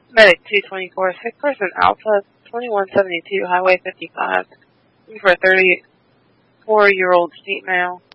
Medic 224, sick person Alpha 2172, Highway 55. Looking for a 34-year-old female.